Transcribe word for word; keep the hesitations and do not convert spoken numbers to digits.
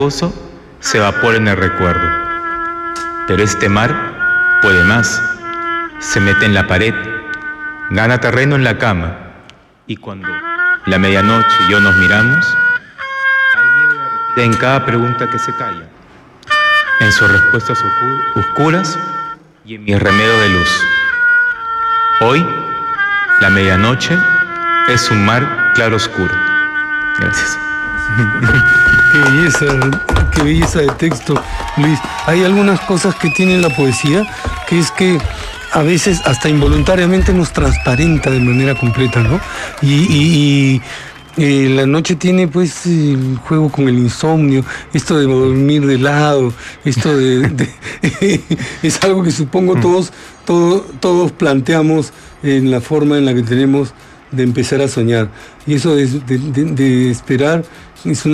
gozo se evapora en el recuerdo. Pero este mar puede más. Se mete en la pared, gana terreno en la cama, y cuando la medianoche y yo nos miramos, hay nieve derretida en cada pregunta que se calla, en sus respuestas oscu- oscuras y en mis remedios de luz. Hoy, la medianoche es un mar claro oscuro. Gracias. Qué belleza, qué belleza de texto, Luis. Hay algunas cosas que tiene la poesía, que es que a veces hasta involuntariamente nos transparenta de manera completa, ¿no? Y, y, y eh, la noche tiene pues el juego con el insomnio, esto de dormir de lado, esto de... de es algo que supongo todos, todos, todos planteamos en la forma en la que tenemos de empezar a soñar. Y eso de, de, de, de esperar es una